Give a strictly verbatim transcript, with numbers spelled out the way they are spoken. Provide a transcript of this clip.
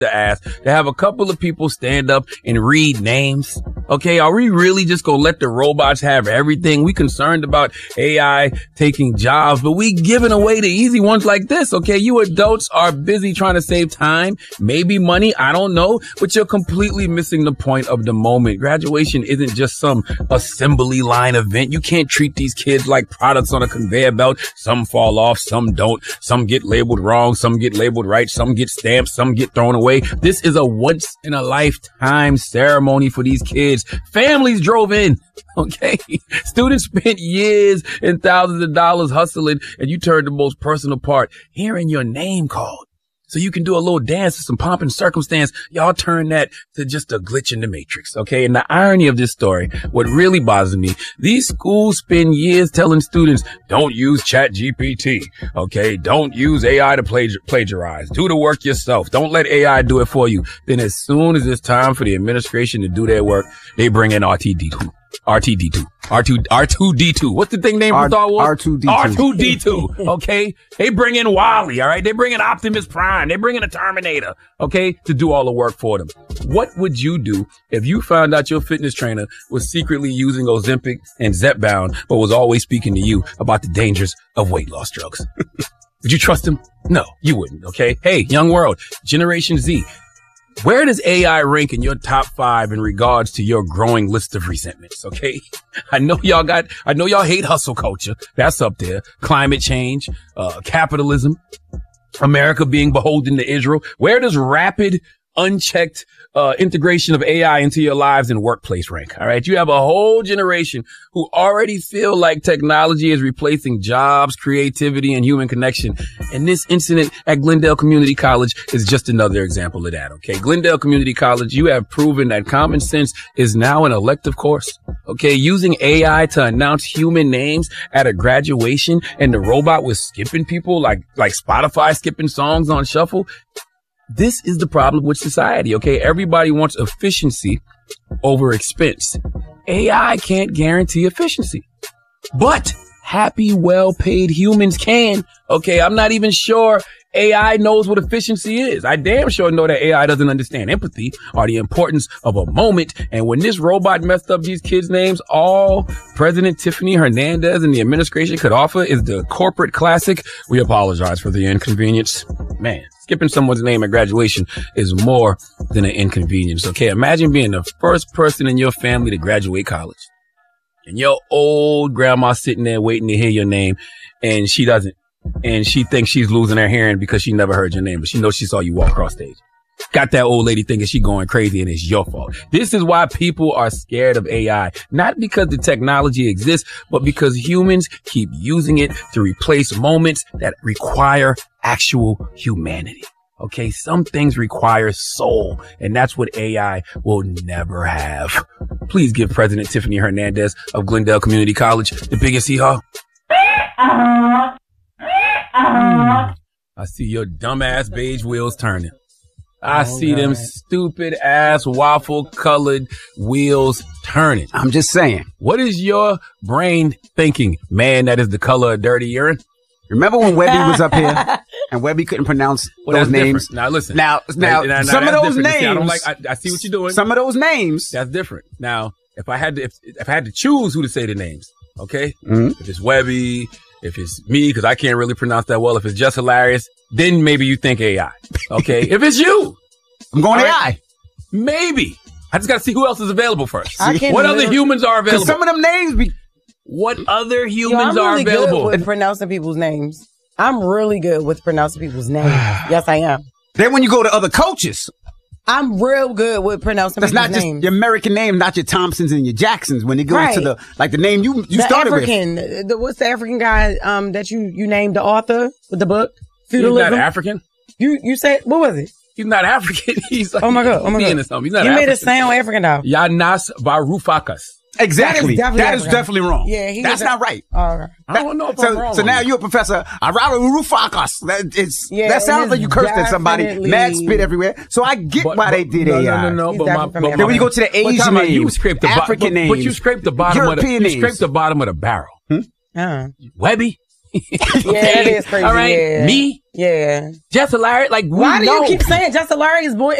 the ass to have a couple of people stand up and read names. Okay, are we really just gonna let the robots have everything? We concerned about A I taking jobs, but we giving away the easy ones like this. Okay, you adults are busy trying to save time, maybe money, I don't know, but you're completely missing the point of the moment. Graduation isn't just some assembly line event. You can't treat these kids like products on a conveyor belt. Some fall off, some don't. Some get labeled wrong, some get labeled right, some get stamped, some get thrown away. This is a once in a lifetime ceremony for these kids. Families drove in. Okay. Students spent years and thousands of dollars hustling, and you turned the most personal part, hearing your name called. So you can do a little dance with some pomp and circumstance. Y'all turn that to just a glitch in the matrix. Okay. And the irony of this story, what really bothers me, these schools spend years telling students, don't use Chat G P T. Okay. Don't use A I to plagiar- plagiarize. Do the work yourself. Don't let A I do it for you. Then as soon as it's time for the administration to do their work, they bring in R T D two. R T D two. R two, R two D two. What's the thing named for Star Wars? R two D two. R two D two. Okay. They bring in Wally. All right. They bring in Optimus Prime. They bring in a Terminator. Okay. To do all the work for them. What would you do if you found out your fitness trainer was secretly using Ozempic and Zepbound, but was always speaking to you about the dangers of weight loss drugs? Would you trust him? No, you wouldn't. Okay. Hey, young world, Generation Z. Where does A I rank in your top five in regards to your growing list of resentments? Okay. I know y'all got, I know y'all hate hustle culture. That's up there. Climate change, uh, capitalism, America being beholden to Israel. Where does rapid, unchecked, uh, integration of A I into your lives and workplace rank? All right. You have a whole generation who already feel like technology is replacing jobs, creativity, and human connection. And this incident at Glendale Community College is just another example of that. Okay. Glendale Community College, you have proven that common sense is now an elective course. Okay. Using A I to announce human names at a graduation, and the robot was skipping people like, like Spotify skipping songs on shuffle. This is the problem with society, okay? Everybody wants efficiency over expense. A I can't guarantee efficiency, but happy, well-paid humans can. Okay, I'm not even sure A I knows what efficiency is. I damn sure know that A I doesn't understand empathy or the importance of a moment. And when this robot messed up these kids' names, all President Tiffany Hernandez and the administration could offer is the corporate classic, we apologize for the inconvenience. Man, skipping someone's name at graduation is more than an inconvenience. Okay, imagine being the first person in your family to graduate college. And your old grandma sitting there waiting to hear your name, and she doesn't. And she thinks she's losing her hearing because she never heard your name, but she knows she saw you walk across stage. Got that old lady thinking she going crazy, and it's your fault. This is why people are scared of A I. Not because the technology exists, but because humans keep using it to replace moments that require actual humanity. Okay, some things require soul, and that's what A I will never have. Please give President Tiffany Hernandez of Glendale Community College the biggest hee-haw. Mm. I see your dumbass beige wheels turning. I oh, see God. them stupid ass waffle colored wheels turning. I'm just saying. What is your brain thinking? Man, that is the color of dirty urine. Remember when Webby was up here and Webby couldn't pronounce well, those names? Different. Now listen. Now, now, now, now some of those different. names. See, I don't like. I, I see what you're doing. Some of those names. That's different. Now, if I had to, if, if I had to choose who to say the names, okay? Mm-hmm. If it's Webby, if it's me, because I can't really pronounce that well. If it's just hilarious, then maybe you think A I. Okay. If it's you, I'm going right, A I. Maybe. I just got to see who else is available first. I can't what remember. other humans are available? Some of them names be. What other humans Yo, I'm are really available? Good with pronouncing people's names. I'm really good with pronouncing people's names. Yes, I am. Then when you go to other coaches, I'm real good with pronouncing that's people's not just names. your American name, not your Thompsons and your Jacksons. When it goes right. to the like the name you you the started African, with. the, what's the African guy um that you you named the author with the book? Feudalism. He's not African. You you said what was it? He's not African. He's like, oh my god! Oh my god! He's not you African. made it sound African though. Yanas Varoufakis. Exactly. That is definitely, that is definitely wrong. Yeah, he that's not right. Oh, okay. I don't know if so, I'm wrong. So now you're a professor. Varoufakis. That it's yeah, that sounds like you cursed at somebody. Mad spit everywhere. So I get but, why but, they did no, A I. No, no, no. He's But, my, but then when you go to the Asian names, you scraped the African bo- names, but, but you scraped the bottom European of the, you scraped names. the bottom of the barrel. Hmm? Uh-huh. Webby, Yeah, it is crazy. All right, yeah. me, Yeah. Jess Hilarious. Like, we Why do know. you keep saying Jess Hilarious, boy?